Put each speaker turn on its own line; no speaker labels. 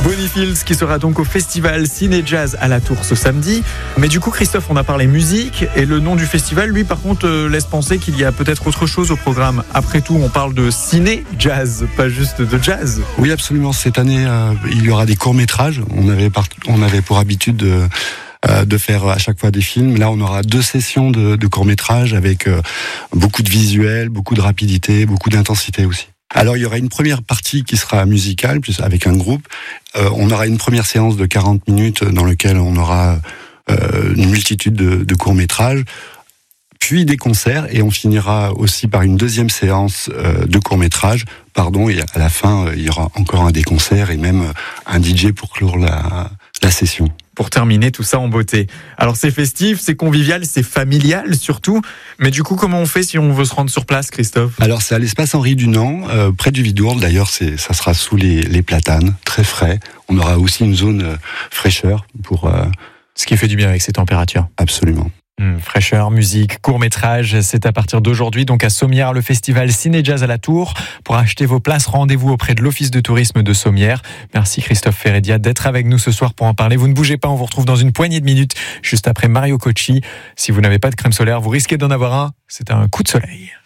Bonnie Fields qui sera donc au festival Ciné Jazz à la Tour ce samedi. Mais du coup, Christophe, on a parlé musique et le nom du festival, lui, par contre, laisse penser qu'il y a peut-être autre chose au programme. Après tout, on parle de ciné jazz, pas juste de jazz.
Oui, absolument. Cette année, il y aura des courts-métrages. On avait pour habitude de faire à chaque fois des films. Là, on aura 2 sessions de courts-métrages avec beaucoup de visuels, beaucoup de rapidité, beaucoup d'intensité aussi. Alors, il y aura une première partie qui sera musicale, avec un groupe. On aura une première séance de 40 minutes dans laquelle on aura une multitude de courts-métrages, puis des concerts, et on finira aussi par une deuxième séance de courts-métrages. Et à la fin, il y aura encore des concerts et même un DJ pour clore la session.
Pour terminer tout ça en beauté. Alors c'est festif, c'est convivial, c'est familial surtout. Mais du coup, comment on fait si on veut se rendre sur place, Christophe ?
Alors c'est à l'espace Henri Dunant, près du Vidourle. D'ailleurs, ça sera sous les platanes, très frais. On aura aussi une zone fraîcheur pour...
Ce qui fait du bien avec ces températures.
Absolument.
Fraîcheur, musique, court-métrage, c'est à partir d'aujourd'hui, donc à Sommières, le festival Ciné Jazz à la Tour. Pour acheter vos places, rendez-vous auprès de l'Office de tourisme de Sommières. Merci Christophe Férédia d'être avec nous ce soir pour en parler. Vous ne bougez pas, on vous retrouve dans une poignée de minutes, juste après Mario Cocci. Si vous n'avez pas de crème solaire, vous risquez d'en avoir un. C'est un coup de soleil.